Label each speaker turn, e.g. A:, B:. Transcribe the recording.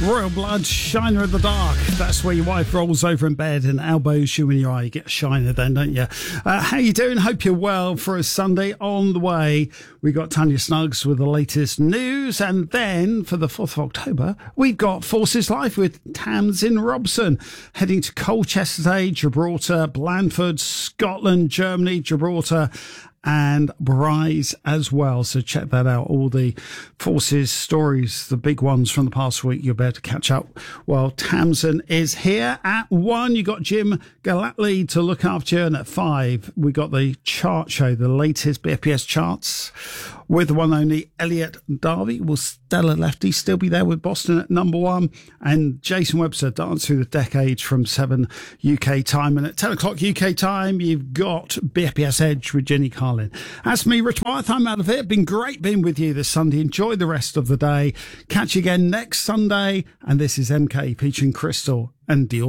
A: Royal Blood, Shiner in the Dark. That's where your wife rolls over in bed and elbows you in your eye. You get a shiner then, don't you? How you doing? Hope you're well for a Sunday. On the way, we got Tanya Snuggs with the latest news. And then for the 4th of October, we've got Forces Live with Tamsin Robson heading to Colchester today, Gibraltar, Blandford, Scotland, Germany, Gibraltar, and Bryce as well. So check that out. All the Forces stories, the big ones from the past week, you'll be able to catch up while Tamsin is here. At 1, you got Jim Galatly to look after you. And at 5, we got the chart show, the latest BFPS charts with the one and only Elliot Darby. Will Stella Lefty still be there with Boston at number 1? And Jason Webster, Dance Through the Decade from 7 UK time. And at 10 o'clock UK time, you've got BFPS Edge with Jenny Carlin. That's me, Rich Wyeth. I'm out of here. Been great being with you this Sunday. Enjoy the rest of the day. Catch you again next Sunday. And this is MK featuring Crystal and Dior.